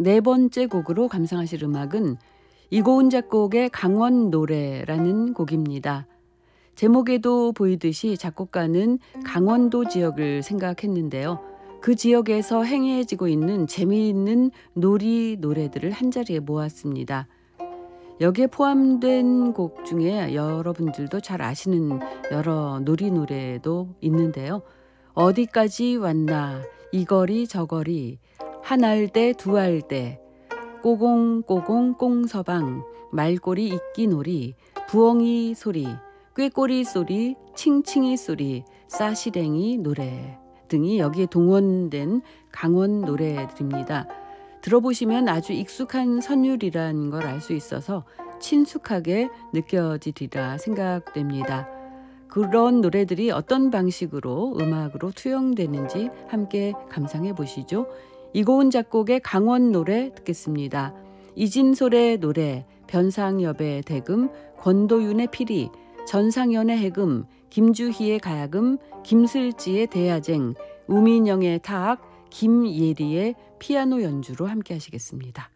네 번째 곡으로 감상하실 음악은 이고은 작곡의 강원 노래라는 곡입니다. 제목에도 보이듯이 작곡가는 강원도 지역을 생각했는데요. 그 지역에서 행해지고 있는 재미있는 놀이 노래들을 한자리에 모았습니다. 여기에 포함된 곡 중에 여러분들도 잘 아시는 여러 놀이 노래도 있는데요. 어디까지 왔나, 이 거리 저 거리, 한 알대 두 알대, 꼬공꼬공 꽁서방, 말꼬리 이끼놀이, 부엉이 소리, 꾀꼬리 소리, 칭칭이 소리, 싸시랭이 노래 등이 여기에 동원된 강원 노래들입니다. 들어보시면 아주 익숙한 선율이라는 걸 알 수 있어서 친숙하게 느껴지리라 생각됩니다. 그런 노래들이 어떤 방식으로 음악으로 투영되는지 함께 감상해 보시죠. 이고은 작곡의 강원 노래 듣겠습니다. 이진솔의 노래, 변상엽의 대금, 권도윤의 피리, 전상현의 해금, 김주희의 가야금, 김슬지의 대야쟁, 우민영의 타악, 김예리의 피아노 연주로 함께 하시겠습니다.